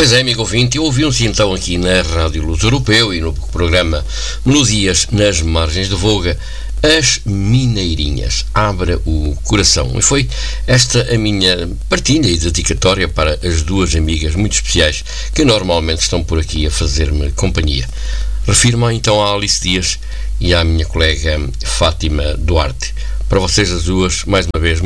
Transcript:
Pois é, amigo ouvinte, ouviu-se então aqui na Rádio Luz Europeu e no programa Melodias nas Margens de Voga, As Mineirinhas, Abra o Coração. E foi esta a minha partilha e dedicatória para as duas amigas muito especiais que normalmente estão por aqui a fazer-me companhia. Refiro-me então à Alice Dias e à minha colega Fátima Duarte. Para vocês as duas, mais uma vez,